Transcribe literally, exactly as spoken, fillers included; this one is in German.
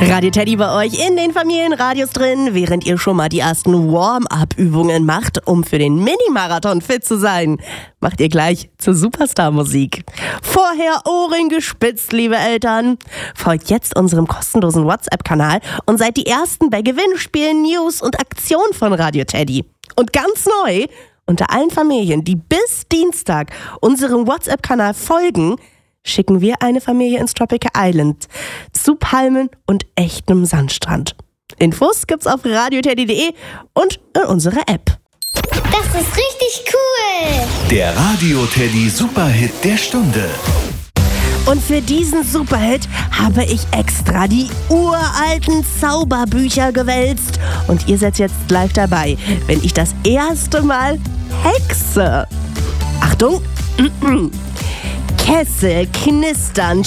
Radio Teddy bei euch in den Familienradios drin, während ihr schon mal die ersten Warm-up-Übungen macht, um für den Mini-Marathon fit zu sein. Macht ihr gleich zur Superstar-Musik. Vorher Ohren gespitzt, liebe Eltern. Folgt jetzt unserem kostenlosen WhatsApp-Kanal und seid die Ersten bei Gewinnspielen, News und Aktionen von Radio Teddy. Und ganz neu, unter allen Familien, die bis Dienstag unserem WhatsApp-Kanal folgen, schicken wir eine Familie ins Tropical Island zu Palmen und echtem Sandstrand. Infos gibt's auf radioteddy punkt de und in unserer App. Das ist richtig cool! Der Radio Teddy Superhit der Stunde. Und für diesen Superhit habe ich extra die uralten Zauberbücher gewälzt. Und ihr seid jetzt live dabei, wenn ich das erste Mal hexe. Achtung! Kessel knistern,